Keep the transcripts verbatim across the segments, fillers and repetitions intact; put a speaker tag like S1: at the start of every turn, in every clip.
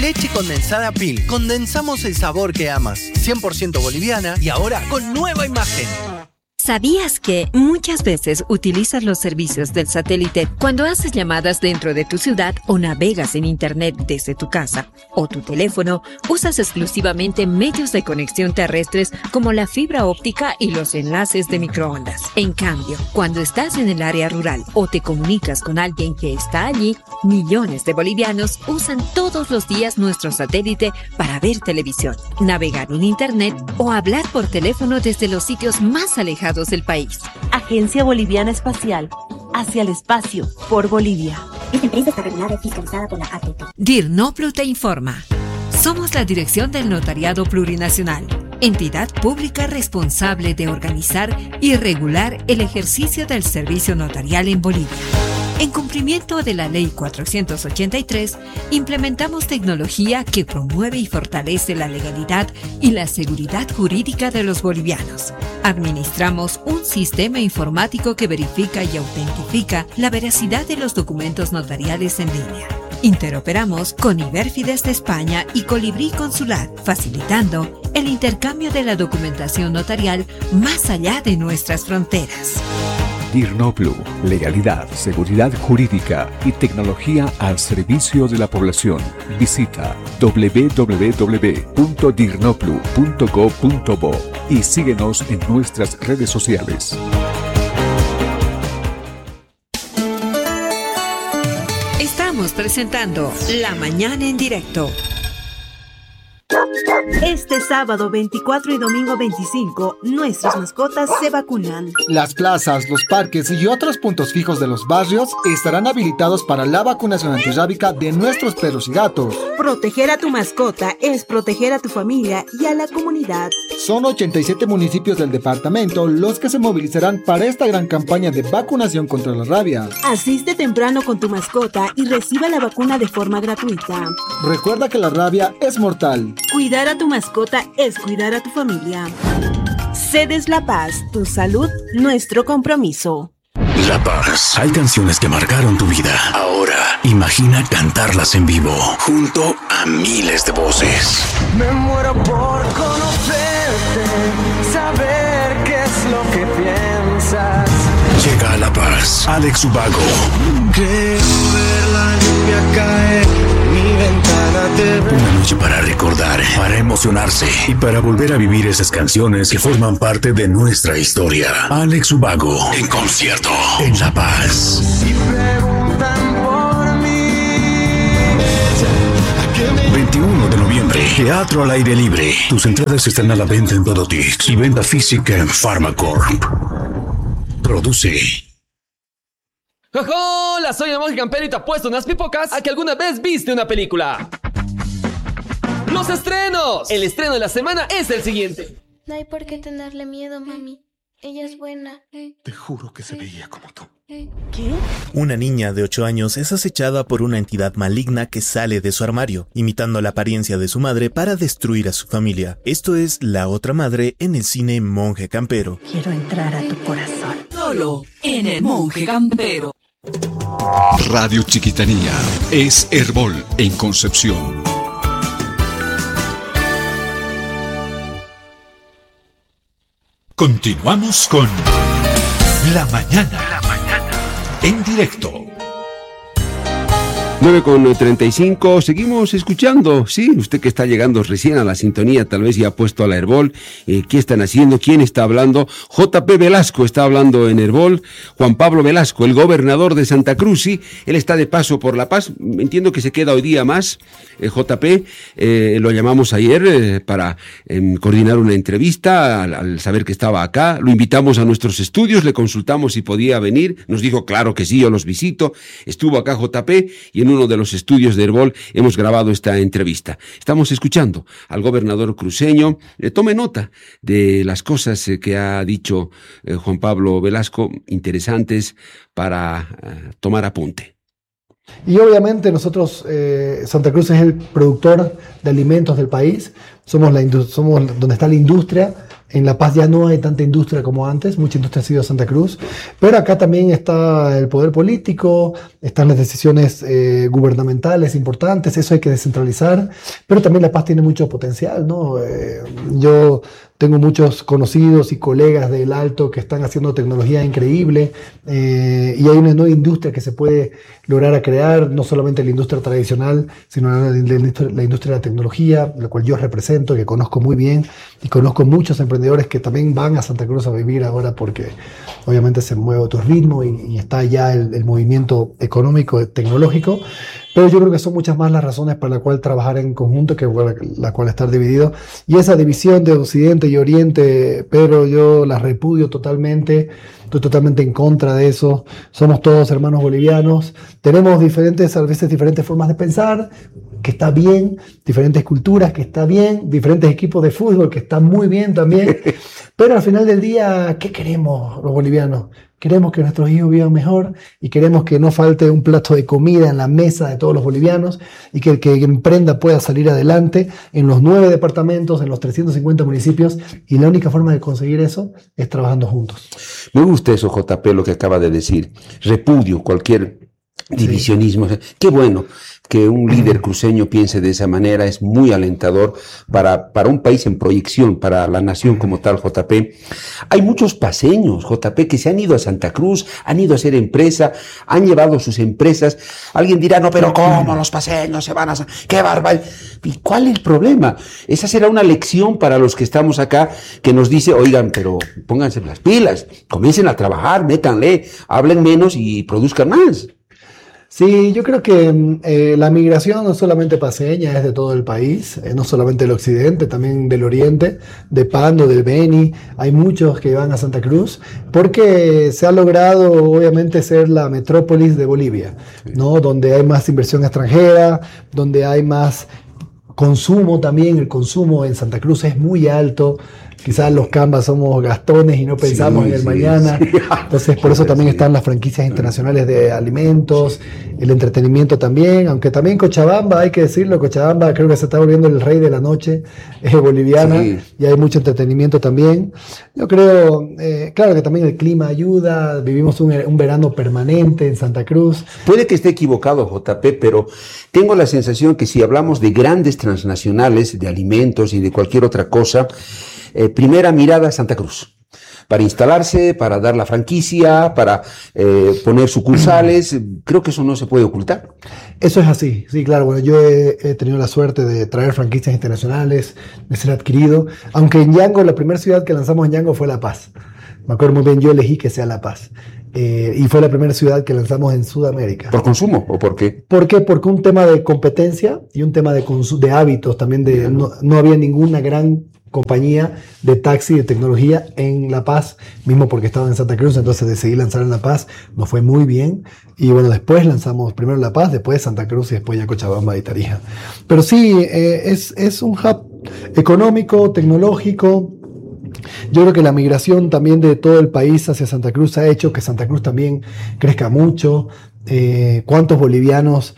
S1: Leche condensada Pil. Condensamos el sabor que amas. cien por ciento boliviana y ahora con nueva imagen.
S2: ¿Sabías que muchas veces utilizas los servicios del satélite cuando haces llamadas dentro de tu ciudad o navegas en internet desde tu casa o tu teléfono? Usas exclusivamente medios de conexión terrestres como la fibra óptica y los enlaces de microondas. En cambio, cuando estás en el área rural o te comunicas con alguien que está allí, millones de bolivianos usan todos los días nuestro satélite para ver televisión, navegar en internet o hablar por teléfono desde los sitios más alejados del país.
S3: Agencia Boliviana Espacial. Hacia el espacio. Por Bolivia.
S4: Esta empresa está regulada y fiscalizada por la A T T.
S2: DIRNOPLU te informa. Somos la Dirección del Notariado Plurinacional, entidad pública responsable de organizar y regular el ejercicio del servicio notarial en Bolivia. En cumplimiento de la Ley cuatrocientos ochenta y tres, implementamos tecnología que promueve y fortalece la legalidad y la seguridad jurídica de los bolivianos. Administramos un sistema informático que verifica y autentifica la veracidad de los documentos notariales en línea. Interoperamos con Iberfides de España y Colibrí Consular, facilitando el intercambio de la documentación notarial más allá de nuestras fronteras.
S5: DIRNOPLU, legalidad, seguridad jurídica y tecnología al servicio de la población. Visita doble u doble u doble u punto dirnoplu punto go punto bo y síguenos en nuestras redes sociales.
S2: Estamos presentando La Mañana en Directo.
S3: Este sábado veinticuatro y domingo veinticinco, nuestras mascotas se vacunan.
S6: Las plazas, los parques y otros puntos fijos de los barrios estarán habilitados para la vacunación antirrábica de nuestros perros y gatos.
S3: Proteger a tu mascota es proteger a tu familia y a la comunidad.
S6: Son ochenta y siete municipios del departamento los que se movilizarán para esta gran campaña de vacunación contra la rabia.
S3: Asiste temprano con tu mascota y reciba la vacuna de forma gratuita.
S6: Recuerda que la rabia es mortal.
S3: Cuidar a tu mascota es cuidar a tu familia. Cedes La Paz, tu salud, nuestro compromiso.
S7: La Paz. Hay canciones que marcaron tu vida. Ahora, imagina cantarlas en vivo, junto a miles de voces.
S8: Me muero por conocerte, saber qué es lo que piensas.
S7: Llega a La Paz, Alex Ubago.
S8: Quiero ver la lluvia caer, mi ventana te ve.
S7: Una noche para recordar, para emocionarse y para volver a vivir esas canciones que forman parte de nuestra historia. Alex Ubago, en concierto, en La Paz.
S8: Si preguntan por mí,
S7: veintiuno de noviembre, teatro al aire libre. Tus entradas están a la venta en Todotix y venta física en Pharmacorp. Produce.
S9: Hola, soy el monje campero y te apuesto unas pipocas a que alguna vez viste una película. ¡Los estrenos! El estreno de la semana es el siguiente.
S10: No hay por qué tenerle miedo, mami. Ella es buena.
S11: Te juro que se veía como tú.
S3: ¿Qué?
S12: Una niña de ocho años es acechada por una entidad maligna que sale de su armario, imitando la apariencia de su madre para destruir a su familia. Esto es La Otra Madre en el cine Monje Campero.
S3: Quiero entrar a tu corazón.
S13: Solo en el Monje Campero.
S5: Radio Chiquitanía es Herbol en Concepción. Continuamos con La Mañana, La Mañana en directo.
S14: nueve con treinta y cinco, seguimos escuchando, sí, usted que está llegando recién a la sintonía, tal vez ya ha puesto a la Herbol, eh, ¿qué están haciendo? ¿Quién está hablando? J P Velasco está hablando en Herbol, Juan Pablo Velasco, el gobernador de Santa Cruz, sí, él está de paso por La Paz, entiendo que se queda hoy día más, eh, J P, eh, lo llamamos ayer eh, para eh, coordinar una entrevista, al, al saber que estaba acá, lo invitamos a nuestros estudios, le consultamos si podía venir, nos dijo claro que sí, yo los visito, estuvo acá J P y en uno de los estudios de Herbol hemos grabado esta entrevista. Estamos escuchando al gobernador cruceño. Eh, tome nota de las cosas eh, que ha dicho eh, Juan Pablo Velasco, interesantes para eh, tomar apunte.
S15: Y obviamente nosotros, eh, Santa Cruz es el productor de alimentos del país, somos, la indust- somos donde está la industria En La Paz ya no hay tanta industria como antes, mucha industria ha sido Santa Cruz, pero acá también está el poder político, están las decisiones eh, gubernamentales importantes, eso hay que descentralizar, pero también La Paz tiene mucho potencial, ¿no? Eh, yo tengo muchos conocidos y colegas del Alto que están haciendo tecnología increíble eh, y hay una nueva industria que se puede lograr a crear, no solamente la industria tradicional, sino la, la, industria, la industria de la tecnología, la cual yo represento, que conozco muy bien, y conozco muchos emprendedores que también van a Santa Cruz a vivir ahora porque obviamente se mueve otro ritmo y, y está ya el, el movimiento económico, tecnológico. Pero yo creo que son muchas más las razones para la cual trabajar en conjunto que la, la cual estar dividido. Y esa división de Occidente y Oriente, pero yo la repudio totalmente. Estoy totalmente en contra de eso. Somos todos hermanos bolivianos. Tenemos diferentes, a veces diferentes formas de pensar, que está bien. Diferentes culturas, que está bien. Diferentes equipos de fútbol, que está muy bien también. Pero al final del día, ¿qué queremos los bolivianos? Queremos que nuestros hijos vivan mejor y queremos que no falte un plato de comida en la mesa de todos los bolivianos y que el que emprenda pueda salir adelante en los nueve departamentos, en los trescientos cincuenta municipios, y la única forma de conseguir eso es trabajando juntos.
S14: Me gusta eso, J P, lo que acaba de decir. Repudio cualquier divisionismo. Sí. Qué bueno que un líder cruceño piense de esa manera, es muy alentador para, para un país en proyección, para la nación como tal, J P. Hay muchos paseños, J P, que se han ido a Santa Cruz, han ido a hacer empresa, han llevado sus empresas. Alguien dirá, no, pero ¿cómo los paseños se van a... ¡Qué barbaridad! ¿Y cuál es el problema? Esa será una lección para los que estamos acá, que nos dice, oigan, pero pónganse las pilas, comiencen a trabajar, métanle, hablen menos y produzcan más.
S15: Sí, yo creo que eh, la migración no solamente paseña, es de todo el país, eh, no solamente del occidente, también del oriente, de Pando, del Beni. Hay muchos que van a Santa Cruz porque se ha logrado obviamente ser la metrópolis de Bolivia, ¿no? Donde hay más inversión extranjera, donde hay más consumo también. El consumo en Santa Cruz es muy alto. Quizás los Cambas somos gastones y no pensamos sí, en el sí, mañana. Sí. Entonces, por eso también están las franquicias internacionales de alimentos, el entretenimiento también, aunque también Cochabamba, hay que decirlo, Cochabamba creo que se está volviendo el rey de la noche eh, boliviana, sí. Y hay mucho entretenimiento también. Yo creo, eh, claro que también el clima ayuda, vivimos un, un verano permanente en Santa Cruz.
S14: Puede que esté equivocado, J P, pero tengo la sensación que si hablamos de grandes transnacionales, de alimentos y de cualquier otra cosa, Eh, primera mirada a Santa Cruz, para instalarse, para dar la franquicia, para eh, poner sucursales. Creo que eso no se puede ocultar.
S15: Eso es así, sí, claro. Bueno, yo he, he tenido la suerte de traer franquicias internacionales, de ser adquirido, aunque en Yango, la primera ciudad que lanzamos en Yango fue La Paz. Me acuerdo muy bien, yo elegí que sea La Paz. Eh, y fue la primera ciudad que lanzamos en Sudamérica.
S14: ¿Por consumo o por qué?
S15: ¿Por qué? Porque un tema de competencia y un tema de, de hábitos también. De, no, no había ninguna gran compañía de taxi de tecnología en La Paz, mismo porque estaba en Santa Cruz, entonces decidí lanzar en La Paz, nos fue muy bien, y bueno, después lanzamos primero La Paz, después Santa Cruz y después ya Cochabamba y Tarija. Pero sí, eh, es, es un hub económico, tecnológico. Yo creo que la migración también de todo el país hacia Santa Cruz ha hecho que Santa Cruz también crezca mucho. Eh, ¿Cuántos bolivianos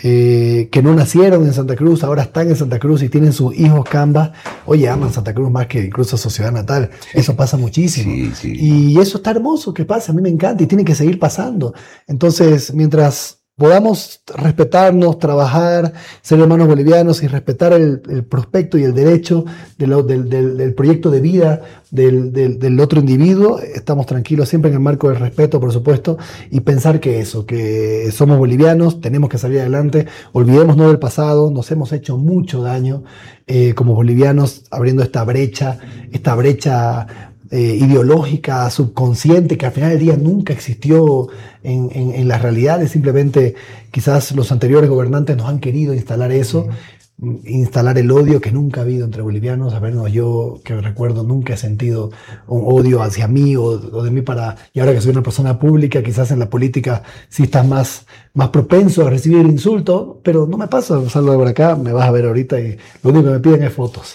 S15: Eh, que no nacieron en Santa Cruz, ahora están en Santa Cruz y tienen sus hijos Cambas? Oye, aman Santa Cruz más que incluso su ciudad natal. Eso pasa muchísimo. Sí, sí. Y eso está hermoso que pasa, a mí me encanta y tiene que seguir pasando. Entonces, mientras podamos respetarnos, trabajar, ser hermanos bolivianos y respetar el, el prospecto y el derecho de lo, del, del, del proyecto de vida del, del, del otro individuo, estamos tranquilos siempre en el marco del respeto, por supuesto, y pensar que eso, que somos bolivianos, tenemos que salir adelante, olvidémonos del pasado, nos hemos hecho mucho daño eh, como bolivianos abriendo esta brecha, esta brecha Eh, ideológica, subconsciente, que al final del día nunca existió en, en, en las realidades. Simplemente quizás los anteriores gobernantes nos han querido instalar eso, mm. instalar el odio que nunca ha habido entre bolivianos. A ver, no, yo que recuerdo nunca he sentido un odio hacia mí o, o de mí para... Y ahora que soy una persona pública, quizás en la política sí estás más, más propenso a recibir insultos, pero no me pasa. Salgo por acá, me vas a ver ahorita y lo único que me piden es fotos.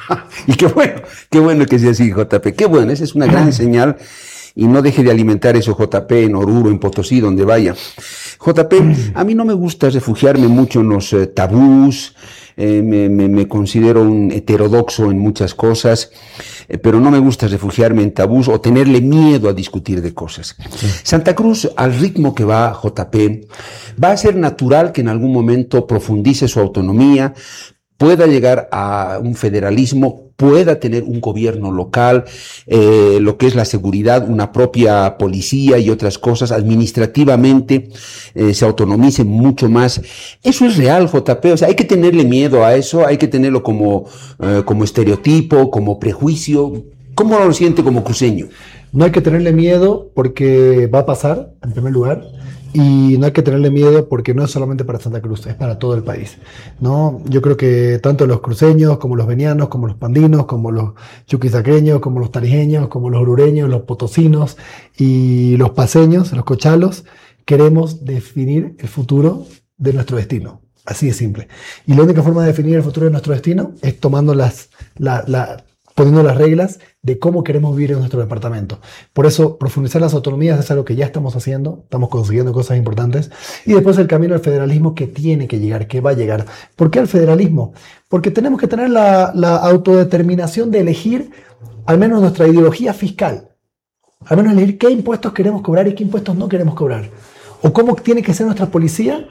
S14: Y qué bueno, qué bueno que sea así, J P, qué bueno, esa es una gran señal, y no deje de alimentar eso, J P, en Oruro, en Potosí, donde vaya. J P, a mí no me gusta refugiarme mucho en los eh, tabús, eh, me, me, me considero un heterodoxo en muchas cosas, eh, pero no me gusta refugiarme en tabús o tenerle miedo a discutir de cosas. Sí. Santa Cruz, al ritmo que va J P, va a ser natural que en algún momento profundice su autonomía, pueda llegar a un federalismo, pueda tener un gobierno local, eh, lo que es la seguridad, una propia policía y otras cosas, administrativamente eh, se autonomice mucho más. Eso es real, J P, o sea, hay que tenerle miedo a eso, hay que tenerlo como, eh, como estereotipo, como prejuicio. ¿Cómo lo siente como cruceño?
S15: No hay que tenerle miedo porque va a pasar, en primer lugar. Y no hay que tenerle miedo porque no es solamente para Santa Cruz, es para todo el país, ¿no? Yo creo que tanto los cruceños, como los venianos, como los pandinos, como los chuquisaqueños, como los tarijeños, como los orureños, los potosinos y los paceños, los cochalos, queremos definir el futuro de nuestro destino. Así de simple. Y la única forma de definir el futuro de nuestro destino es tomando las... La, la, poniendo las reglas de cómo queremos vivir en nuestro departamento. Por eso, profundizar las autonomías es algo que ya estamos haciendo, estamos consiguiendo cosas importantes, y después el camino al federalismo que tiene que llegar, que va a llegar. ¿Por qué al federalismo? Porque tenemos que tener la, la autodeterminación de elegir al menos nuestra ideología fiscal, al menos elegir qué impuestos queremos cobrar y qué impuestos no queremos cobrar, o cómo tiene que ser nuestra policía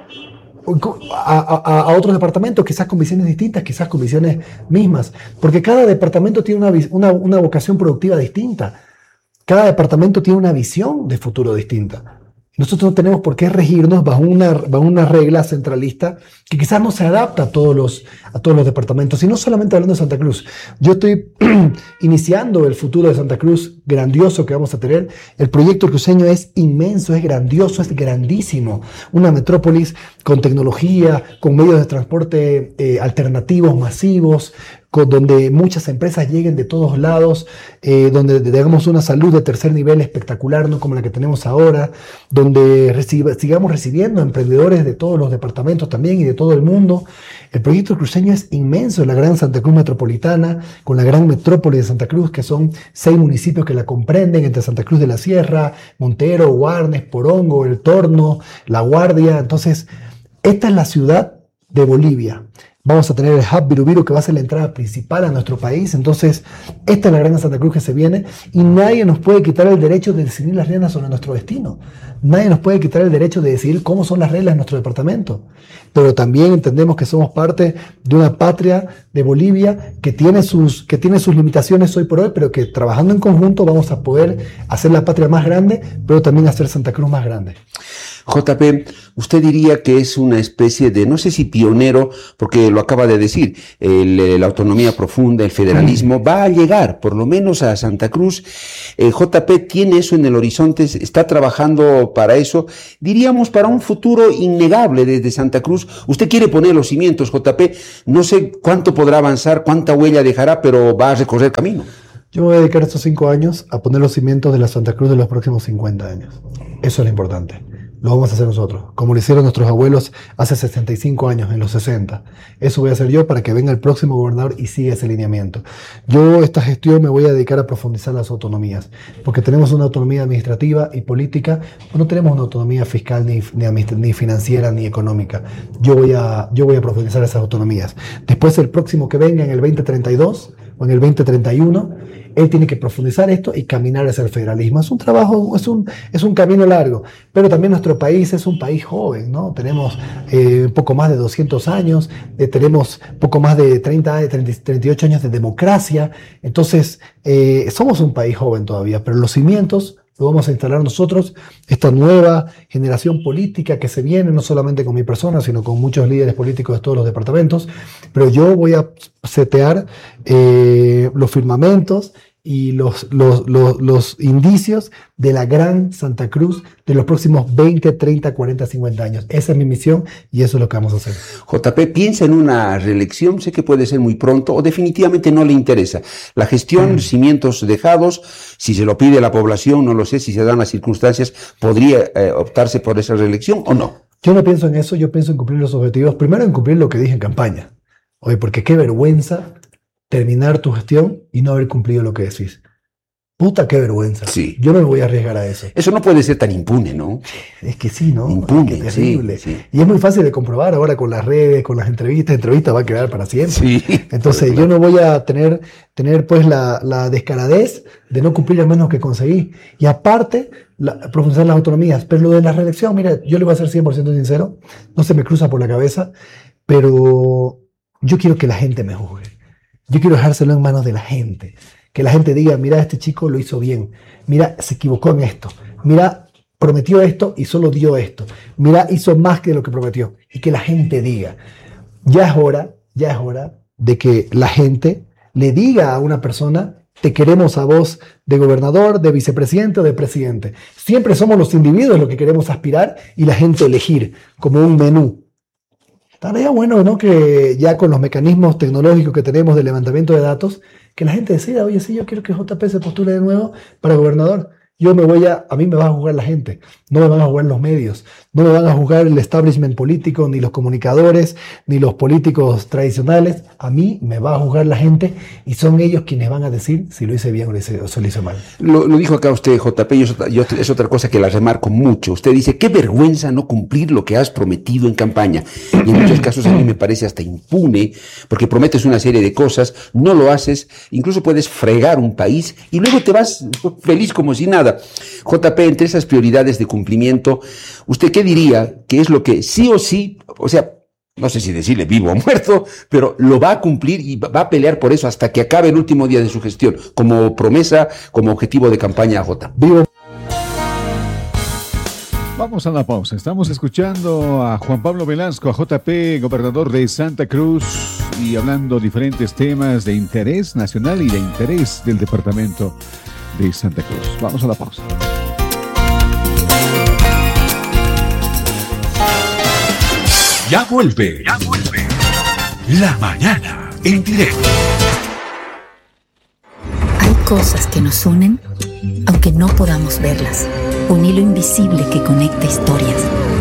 S15: A, a, a otros departamentos, quizás con visiones distintas, quizás con visiones mismas, porque cada departamento tiene una, una, una vocación productiva distinta, cada departamento tiene una visión de futuro distinta. Nosotros no tenemos por qué regirnos bajo una, bajo una regla centralista que quizás no se adapta a todos los, a todos los departamentos, y no solamente hablando de Santa Cruz. Yo estoy iniciando el futuro de Santa Cruz grandioso que vamos a tener. El proyecto cruceño es inmenso, es grandioso, es grandísimo. Una metrópolis con tecnología, con medios de transporte eh, alternativos, masivos, con, donde muchas empresas lleguen de todos lados, eh, donde tengamos una salud de tercer nivel espectacular, no como la que tenemos ahora, donde reciba, sigamos recibiendo emprendedores de todos los departamentos también y de todo el mundo. El proyecto cruceño es inmenso, la gran Santa Cruz metropolitana, con la gran metrópoli de Santa Cruz, que son seis municipios que la comprenden, entre Santa Cruz de la Sierra, Montero, Guarnes, Porongo, El Torno, La Guardia. Entonces, esta es la ciudad de Bolivia. Vamos a tener el hub Virubiru, que va a ser la entrada principal a nuestro país. Entonces, esta es la gran Santa Cruz que se viene, y nadie nos puede quitar el derecho de decidir las riendas sobre nuestro destino. Nadie nos puede quitar el derecho de decidir cómo son las reglas de nuestro departamento. Pero también entendemos que somos parte de una patria de Bolivia que tiene sus, que tiene sus limitaciones hoy por hoy, pero que trabajando en conjunto vamos a poder hacer la patria más grande, pero también hacer Santa Cruz más grande.
S14: J P, usted diría que es una especie de, no sé si pionero, porque lo acaba de decir, el, la autonomía profunda, el federalismo, mm. va a llegar por lo menos a Santa Cruz. Eh, J P tiene eso en el horizonte, está trabajando para eso, diríamos para un futuro innegable desde Santa Cruz. Usted quiere poner los cimientos, J P, no sé cuánto podrá avanzar, cuánta huella dejará, pero va a recorrer camino.
S15: Yo me voy a dedicar estos cinco años a poner los cimientos de la Santa Cruz de los próximos cincuenta años. Eso es lo importante. Lo vamos a hacer nosotros, como lo hicieron nuestros abuelos hace sesenta y cinco años, en los sesenta. Eso voy a hacer yo para que venga el próximo gobernador y siga ese lineamiento. Yo, esta gestión, me voy a dedicar a profundizar las autonomías, porque tenemos una autonomía administrativa y política, pero no tenemos una autonomía fiscal, ni, ni, ni financiera, ni económica. Yo voy a, yo voy a profundizar esas autonomías. Después, el próximo que venga en el veinte treinta y dos o en el veinte treinta y uno, él tiene que profundizar esto y caminar hacia el federalismo. Es un trabajo, es un, es un camino largo, pero también nuestro país es un país joven, ¿no? Tenemos eh, un poco más de doscientos años, eh, tenemos poco más de treinta, treinta, treinta y ocho años de democracia, entonces eh, somos un país joven todavía, pero los cimientos lo vamos a instalar nosotros, esta nueva generación política que se viene, no solamente con mi persona, sino con muchos líderes políticos de todos los departamentos, pero yo voy a setear eh, los firmamentos y los, los, los, los indicios de la gran Santa Cruz de los próximos veinte, treinta, cuarenta, cincuenta años. Esa es mi misión y eso es lo que vamos a hacer.
S14: J P, ¿piensa en una reelección? Sé que puede ser muy pronto o definitivamente no le interesa. La gestión, mm. cimientos dejados, si se lo pide la población, no lo sé, si se dan las circunstancias, ¿podría eh, optarse por esa reelección o no?
S15: Yo no pienso en eso, yo pienso en cumplir los objetivos. Primero en cumplir lo que dije en campaña. Oye, porque qué vergüenza terminar tu gestión y no haber cumplido lo que decís. Puta, qué vergüenza.
S14: Sí.
S15: Yo no me voy a arriesgar a eso.
S14: Eso no puede ser tan impune, ¿no?
S15: Es que sí, ¿no?
S14: Impune,
S15: Qué terrible.
S14: sí, sí.
S15: Y es muy fácil de comprobar ahora con las redes, con las entrevistas. Entrevistas va a quedar para siempre.
S14: Sí.
S15: Entonces yo no voy a tener, tener pues la, la descaradez de no cumplir al menos que conseguí. Y aparte, la, profundizar las autonomías. Pero lo de la reelección, mira, yo le voy a ser cien por ciento sincero. No se me cruza por la cabeza, pero yo quiero que la gente me juzgue. Yo quiero dejárselo en manos de la gente. Que la gente diga, mira, este chico lo hizo bien. Mira, se equivocó en esto. Mira, prometió esto y solo dio esto. Mira, hizo más que lo que prometió. Y que la gente diga, ya es hora, ya es hora de que la gente le diga a una persona, te queremos a vos de gobernador, de vicepresidente o de presidente. Siempre somos los individuos los que queremos aspirar y la gente elegir como un menú. Estaría bueno, ¿no? Que ya con los mecanismos tecnológicos que tenemos de levantamiento de datos, que la gente decida, oye, sí, yo quiero que J P se postule de nuevo para gobernador. Yo me voy a, a mí me va a juzgar la gente, no me van a juzgar los medios, no me van a juzgar el establishment político, ni los comunicadores, ni los políticos tradicionales. A mí me va a juzgar la gente y son ellos quienes van a decir si lo hice bien o lo hice, o se lo hice mal.
S14: Lo, lo dijo acá usted, J P, y es, yo, es otra cosa que la remarco mucho. Usted dice, qué vergüenza no cumplir lo que has prometido en campaña. Y en muchos casos a mí me parece hasta impune, porque prometes una serie de cosas, no lo haces, incluso puedes fregar un país y luego te vas feliz como si nada. J P, entre esas prioridades de cumplimiento, ¿usted qué diría que es lo que sí o sí, o sea, no sé si decirle vivo o muerto, pero lo va a cumplir y va a pelear por eso hasta que acabe el último día de su gestión, como promesa, como objetivo de campaña a J?
S15: Vivo.
S16: Vamos a la pausa. Estamos escuchando a Juan Pablo Velasco, a J P, gobernador de Santa Cruz, y hablando diferentes temas de interés nacional y de interés del departamento de Santa Cruz. Vamos a la pausa.
S7: Ya vuelve, ya vuelve. La mañana en directo.
S17: Hay cosas que nos unen, aunque no podamos verlas. Un hilo invisible que conecta historias.